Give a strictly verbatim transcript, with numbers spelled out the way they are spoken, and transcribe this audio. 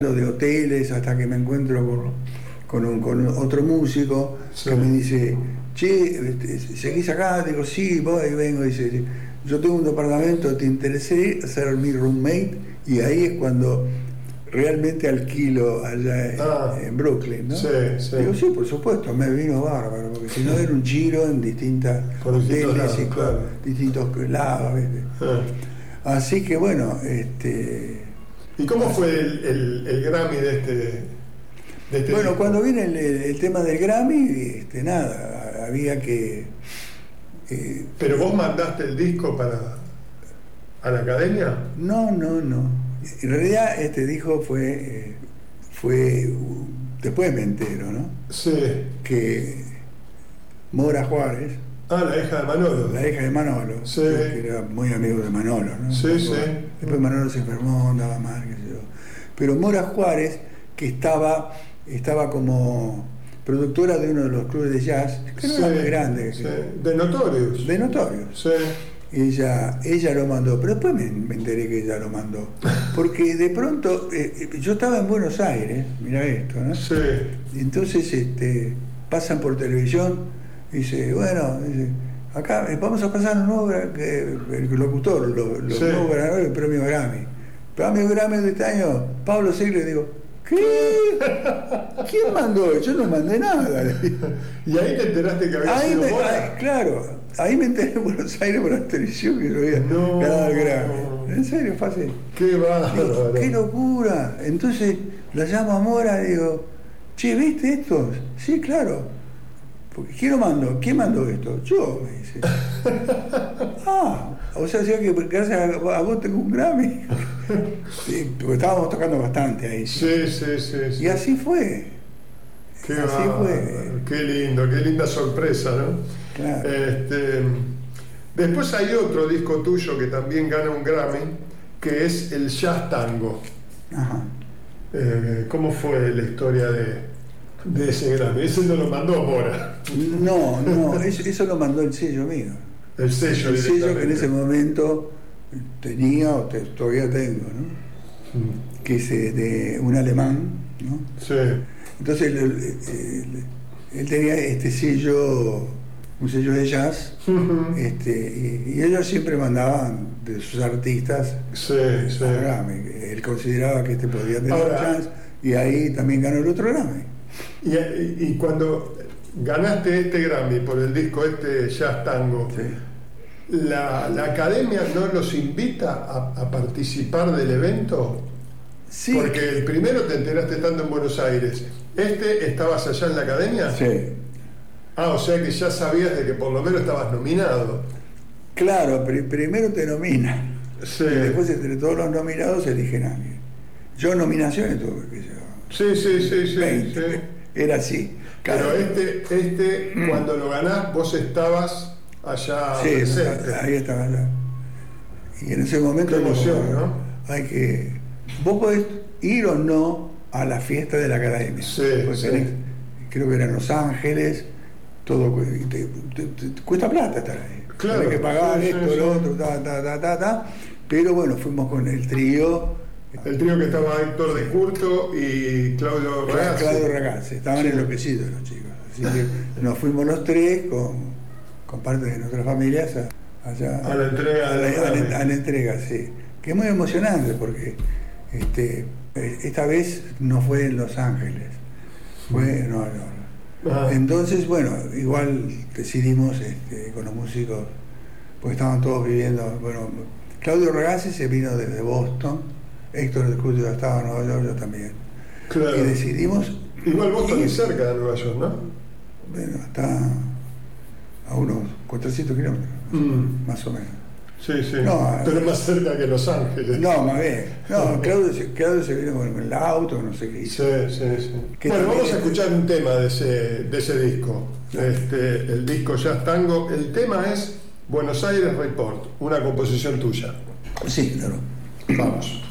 de hoteles hasta que me encuentro con, con, un, con otro músico sí. que me dice, che, ¿seguís acá? Digo, sí, voy y vengo. Dice, yo tengo un departamento, ¿te interesé ser mi roommate? Y ahí es cuando realmente alquilo allá en, ah, en Brooklyn, ¿no? Sí, sí. Digo, sí, por supuesto, me vino bárbaro, porque si no era un giro en distintas por hoteles lados, y con claro. distintos lados, ¿viste? Ah. Así que bueno, este... ¿Y cómo fue el, el, el Grammy de este, de este Bueno, disco? cuando viene el, el, el tema del Grammy, este, nada, había que... Eh, ¿Pero vos mandaste el disco para a la academia? No, no, no. En realidad este disco fue, eh, fue después me entero, ¿no? Sí. Que Mora Juárez... Ah, la hija de Manolo. La hija de Manolo, sí. que era muy amigo de Manolo, ¿no? Sí, sí. Después Manolo se enfermó, andaba mal, qué sé yo. Pero Mora Juárez, que estaba, estaba como productora de uno de los clubes de jazz, que no sí, era muy grande. Sí. Que, de Notorious. De Notorious. Sí. Ella, ella lo mandó, pero después me, me enteré que ella lo mandó. Porque de pronto, eh, yo estaba en Buenos Aires, mira esto, ¿no? Sí. Y entonces este, pasan por televisión. Dice, bueno, dice, acá vamos a pasar un nuevo, que el locutor, los lo sí. nuevos ganadores del premio Grammy. Premio Grammy de este año, Pablo Segle, digo, ¿qué? ¿Quién mandó? Yo no mandé nada. Y ahí te enteraste que había ahí sido me, Mora. ahí, claro, ahí me enteré en Buenos Aires por la televisión que yo había no, ganado el Grammy. En serio, fue así. Qué bárbaro. Qué locura. Entonces la llamo a Mora, digo, che, ¿viste esto? Sí, claro. Porque ¿quién lo mandó? ¿Quién mandó esto? Yo, me dice. Ah, o sea, que gracias a, a vos tengo un Grammy. Sí, porque estábamos tocando bastante ahí. Sí, sí, sí. sí. Y así fue. Qué así va, fue. Qué lindo, qué linda sorpresa, ¿no? Claro. Este, después hay otro disco tuyo que también gana un Grammy, que es el Jazz Tango. Ajá. Eh, ¿Cómo fue la historia de...? De ese Grammy, ese no lo mandó Mora. No, no, eso, eso lo mandó el sello mío. El sello, el sello que en ese momento tenía, o te, todavía tengo, ¿no? Mm. Que es de un alemán, ¿no? Sí. Entonces él, él, él tenía este sello, un sello de jazz, uh-huh. este, y, y ellos siempre mandaban de sus artistas sí, sí. a Grammy. Él consideraba que este podía tener Ahora, jazz, y ahí también ganó el otro Grammy. Y, y cuando ganaste este Grammy por el disco este Jazz Tango, sí. la, ¿la academia no los invita a, a participar del evento? Sí. Porque el primero te enteraste estando en Buenos Aires. ¿Este estabas allá en la academia? Sí. Ah, o sea que ya sabías de que por lo menos estabas nominado. Claro, pr primero te nominan. Sí. Y después entre todos los nominados eligen a alguien. Yo nominaciones tuve que yo. Sí, sí, sí, sí, sí. Era así. Pero este, este mm. cuando lo ganás, vos estabas allá sí, presente. Ahí estaba allá. Y en ese momento... Qué emoción, ¿no? Hay que... Vos podés ir o no a la fiesta de la academia. Sí, sí. Tenés, creo que era en Los Ángeles, todo... Te, te, te, te cuesta plata estar ahí. Claro. Tenés que pagar sí, esto, sí, lo sí. otro, ta, ta, ta, ta, ta. Pero bueno, fuimos con el trío... El trío que estaba Héctor de Curto y Claudio Ragazzi. Claudio Ragazzi, estaban sí. enloquecidos los chicos. Así que nos fuimos los tres con, con parte de nuestras familias a, allá, a la entrega. A la, a la, a la entrega, sí. Que es muy emocionante porque este, esta vez no fue en Los Ángeles, fue en Nueva York. Ah. Entonces, bueno, igual decidimos este, con los músicos, porque estaban todos viviendo. Bueno, Claudio Ragazzi se vino desde Boston. Héctor de Curto ya estaba en Nueva York, yo también. Claro. Y decidimos... Igual Boston es cerca de Nueva York, ¿no? Bueno, está a unos cuatrocientos kilómetros, mm. más o menos. Sí, sí. No, pero más cerca que Los Ángeles. No, más bien. No, Claudio, Claudio se vino con el auto, no sé qué hizo. Sí, sí, sí. Bueno, vamos a escuchar un tema de ese, de ese disco. Este, el disco Jazz Tango. El tema es Buenos Aires Report, una composición tuya. Sí, claro. Vamos.